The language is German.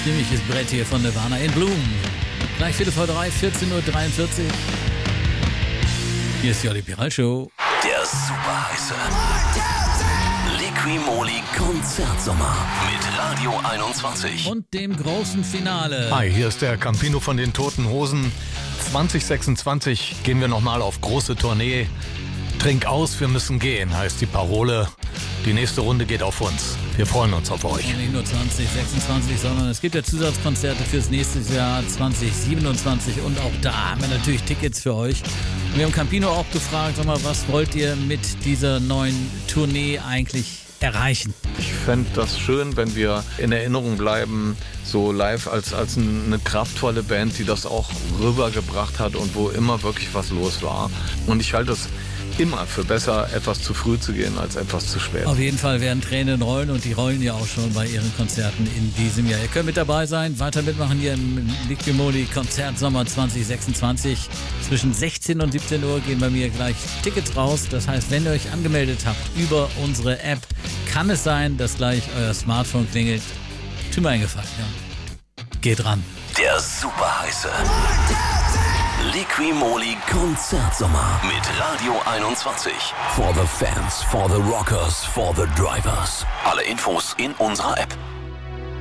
Ziemliches Brett hier von Nirvana in Bloom. Gleich Viertel vor 3, 14:43 Uhr. Hier ist die Olli Piral Show. Der super heiße Liqui-Moly Konzertsommer mit Radio 21. Und dem großen Finale. Hi, hier ist der Campino von den Toten Hosen. 2026 gehen wir nochmal auf große Tournee. Trink aus, wir müssen gehen, heißt die Parole. Die nächste Runde geht auf uns. Wir freuen uns auf euch. Und nicht nur 2026, sondern es gibt ja Zusatzkonzerte fürs nächste Jahr 2027 und auch da haben wir natürlich Tickets für euch. Und wir haben Campino auch gefragt, sag mal, was wollt ihr mit dieser neuen Tournee eigentlich erreichen? Ich fände das schön, wenn wir in Erinnerung bleiben, so live als eine kraftvolle Band, die das auch rübergebracht hat und wo immer wirklich was los war. Und ich halte es immer für besser, etwas zu früh zu gehen, als etwas zu spät. Auf jeden Fall werden Tränen rollen und die rollen ja auch schon bei ihren Konzerten in diesem Jahr. Ihr könnt mit dabei sein, weiter mitmachen hier im Liqui-Moly Konzertsommer 2026. Zwischen 16 und 17 Uhr gehen bei mir gleich Tickets raus. Das heißt, wenn ihr euch angemeldet habt über unsere App, kann es sein, dass gleich euer Smartphone klingelt. Tut mir einen Gefallen, ja. Geht ran. Der super heiße Liqui-Moly Konzertsommer mit Radio 21. For the fans, for the rockers, for the drivers. Alle Infos in unserer App.